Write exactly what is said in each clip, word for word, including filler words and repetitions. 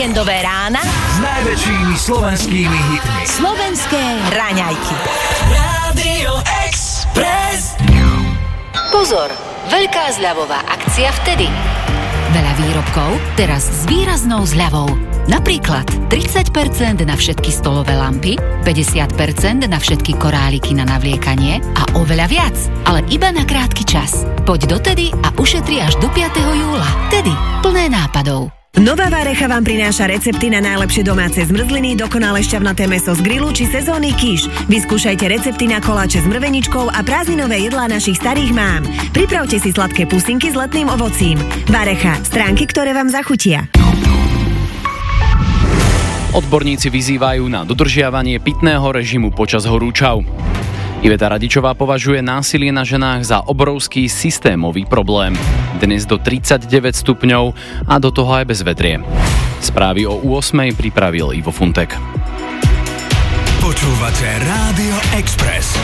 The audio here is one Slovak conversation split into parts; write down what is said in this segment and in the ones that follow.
Víkendové rána s najväčšími slovenskými hitmi. Slovenské raňajky. Rádio Express. Pozor, veľká zľavová akcia vtedy. Veľa výrobkov, teraz s výraznou zľavou. Napríklad tridsať percent na všetky stolové lampy, päťdesiat percent na všetky koráliky na navliekanie a oveľa viac, ale iba na krátky čas. Poď dotedy a ušetri až do piateho júla. Tedy plné nápadov. Nová Várecha vám prináša recepty na najlepšie domáce zmrzliny, dokonale šťavnaté mäso z grilu či sezónny kyš. Vyskúšajte recepty na koláče s mrveničkou a prázdninové jedlá našich starých mám. Pripravte si sladké pustinky s letným ovocím. Várecha, stránky, ktoré vám zachutia. Odborníci vyzývajú na dodržiavanie pitného režimu počas horúčav. Iveta Radičová považuje násilie na ženách za obrovský systémový problém. Dnes do tridsaťdeväť stupňov a do toho aj bez vetrie. Správy o ôsmej pripravil Ivo Funtek. Počúvate Rádio Express.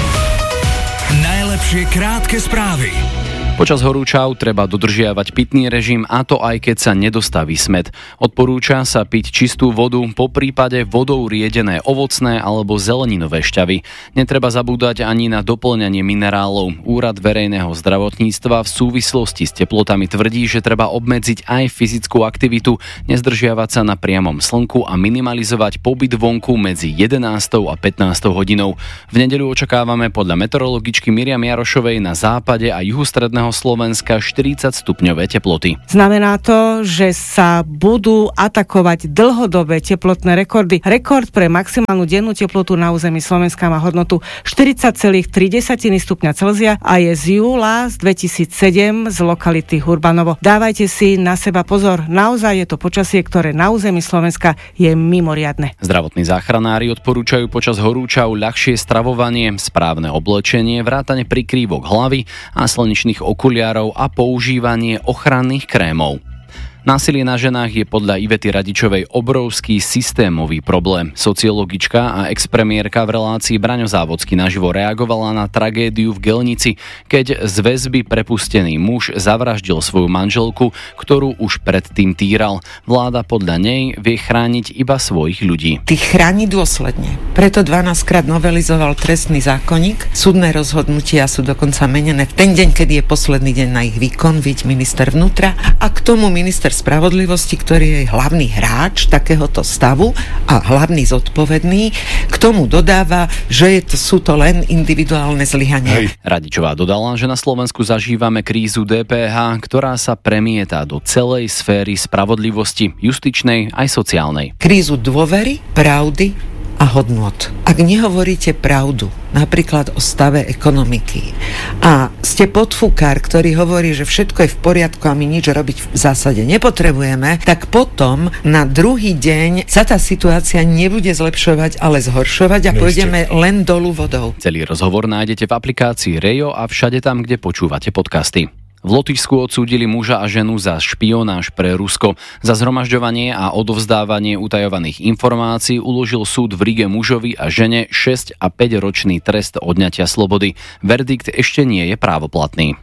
Najlepšie krátke správy. Počas horúčav treba dodržiavať pitný režim, a to aj keď sa nedostaví smäd. Odporúča sa piť čistú vodu, po prípade vodou riedené ovocné alebo zeleninové šťavy. Netreba zabúdať ani na doplňanie minerálov. Úrad verejného zdravotníctva v súvislosti s teplotami tvrdí, že treba obmedziť aj fyzickú aktivitu, nezdržiavať sa na priamom slnku a minimalizovať pobyt vonku medzi jedenástou a pätnástou hodinou. V nedeľu očakávame podľa meteorologičky Miriam Jarošovej na západe a juhu stredného Slovenska štyridsať stupňové teploty. Znamená to, že sa budú atakovať dlhodobé teplotné rekordy. Rekord pre maximálnu dennú teplotu na území Slovenska má hodnotu štyridsať celá tri stupňa Celzia a je z júla z dvetisícsedem z lokality Hurbanovo. Dávajte si na seba pozor, naozaj je to počasie, ktoré na území Slovenska je mimoriadne. Zdravotní záchranári odporúčajú počas horúčav ľahšie stravovanie, správne oblečenie, vrátane prikrývok hlavy a slnečných okuliarov a používanie ochranných krémov. Násilie na ženách je podľa Ivety Radičovej obrovský systémový problém. Sociologička a expremiérka v relácii Braňo Závodský naživo reagovala na tragédiu v Gelnici, keď z väzby prepustený muž zavraždil svoju manželku, ktorú už predtým týral. Vláda podľa nej vie chrániť iba svojich ľudí. Ty chráni dôsledne. Preto dvanásťkrát novelizoval trestný zákonník. Súdne rozhodnutia sú dokonca menené v ten deň, kedy je posledný deň na ich výkon, viď minister vnútra, a k tomu minister spravodlivosti, ktorý je hlavný hráč takéhoto stavu a hlavný zodpovedný, k tomu dodáva, že je to, sú to len individuálne zlyhania. Hej. Radičová dodala, že na Slovensku zažívame krízu dé pé há, ktorá sa premieta do celej sféry spravodlivosti, justičnej aj sociálnej. Krízu dôvery, pravdy a hodnôt. Ak nehovoríte pravdu, napríklad o stave ekonomiky, a ste podfúkár, ktorý hovorí, že všetko je v poriadku a my nič robiť v zásade nepotrebujeme, tak potom na druhý deň sa tá situácia nebude zlepšovať, ale zhoršovať a pôjdeme len dolu vodou. Celý rozhovor nájdete v aplikácii Rejo a všade tam, kde počúvate podcasty. V Lotyšsku odsúdili muža a ženu za špionáž pre Rusko. Za zhromažďovanie a odovzdávanie utajovaných informácií uložil súd v Rige mužovi a žene šesť a päť ročný trest odňatia slobody. Verdikt ešte nie je právoplatný.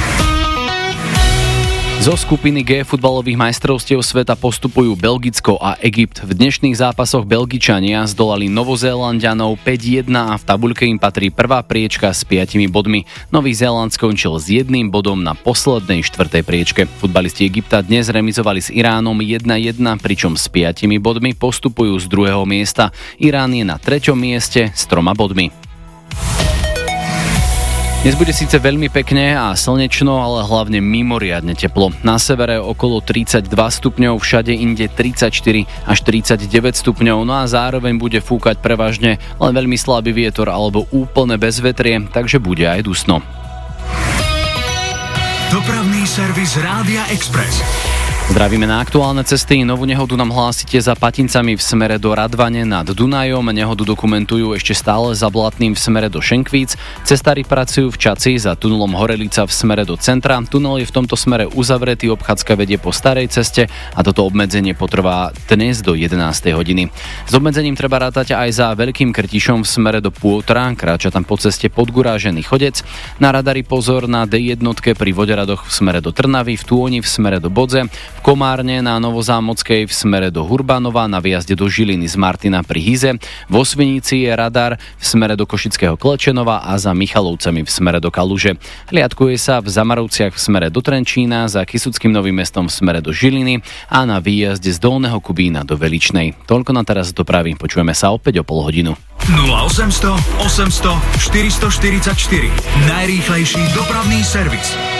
Zo skupiny G futbalových majstrovstiev sveta postupujú Belgicko a Egypt. V dnešných zápasoch Belgičania zdolali Novozélanďanov päť jedna a v tabuľke im patrí prvá priečka s piatimi bodmi. Nový Zéland skončil s jedným bodom na poslednej štvrtej priečke. Futbalisti Egypta dnes remizovali s Iránom jedna jedna, pričom s piatimi bodmi postupujú z druhého miesta. Irán je na treťom mieste s troma bodmi. Dnes bude síce veľmi pekne a slnečno, ale hlavne mimoriadne teplo. Na severe okolo tridsaťdva stupňov, všade inde tridsaťštyri až tridsaťdeväť stupňov, no a zároveň bude fúkať prevažne len veľmi slabý vietor alebo úplne bezvetrie, takže bude aj dusno. Dopravný servis Rádia Express. Zdravíme na aktuálne cesty. Novú nehodu nám hlásite za Patincami v smere do Radvane nad Dunajom. Nehodu dokumentujú ešte stále za Blatným v smere do Šenkvíc. Cestári pracujú v Čaci za tunelom Horelica v smere do centra. Tunel je v tomto smere uzavretý, obchádzka vedie po starej ceste a toto obmedzenie potrvá dnes do jedenástej hodiny. S obmedzením treba rátať aj za Veľkým Krtišom v smere do Pôtra. Kráča tam po ceste podgurážený chodec. Na radari pozor na dé jedna pri Voderadoch v smere do Trnavy, v Tôni v smere do Bodze. V V Komárne na Novozámockej v smere do Hurbanova, na výjazde do Žiliny z Martina pri Hyze. Vo Svinici je radar v smere do Košického Klečenova a za Michalovcami v smere do Kaluže. Hliadkuje sa v Zamarovciach v smere do Trenčína, za Kysuckým Novým Mestom v smere do Žiliny a na výjazde z Dolného Kubína do Veličnej. Toľko na teraz dopravy. Počujeme sa opäť o pol hodinu. nula osem nula nula osem nula nula štyri štyri štyri Najrýchlejší dopravný servis.